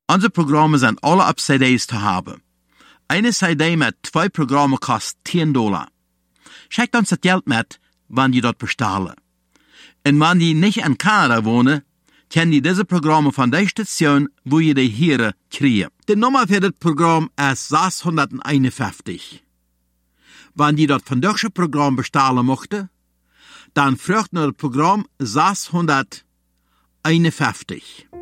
Unsere Programme sind alle auf CDs zu haben. Eine CD mit 2 Programmen kostet $10. Schickt uns das Geld mit, wenn die dort bestellen. Und wenn die nicht in Kanada wohnen, können die diese Programme von der Station, wo ihr die hier kriegen. Die Nummer für das Programm ist 651. Wenn die dort von deutschen Programm bestellen möchten, dann fragt nur das Programm 651.